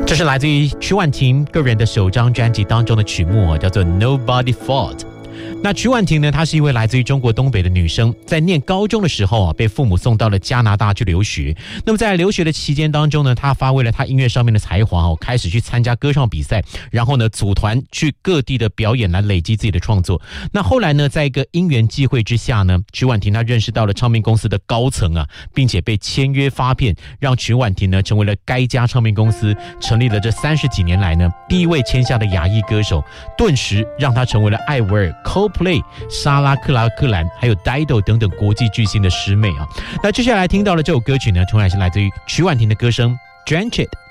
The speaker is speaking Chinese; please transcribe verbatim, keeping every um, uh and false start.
这是来自于曲婉婷个人的首张专辑当中的曲目，叫做 Nobody Fault。那曲婉婷呢，她是一位来自于中国东北的女生，在念高中的时候啊，被父母送到了加拿大去留学。那么在留学的期间当中呢，她发挥了她音乐上面的才华哦，开始去参加歌唱比赛，然后呢组团去各地的表演来累积自己的创作。那后来呢，在一个因缘际会之下呢，曲婉婷她认识到了唱片公司的高层啊，并且被签约发片，让曲婉婷呢成为了该家唱片公司成立了这三十几年来呢第一位签下的亚裔歌手，顿时让她成为了艾薇儿、Coldplay、莎拉克拉克兰还有 Dido 等等国际巨星的师妹啊。那接下来听到的这首歌曲呢，同样是来自于曲婉婷的歌声 Drench It。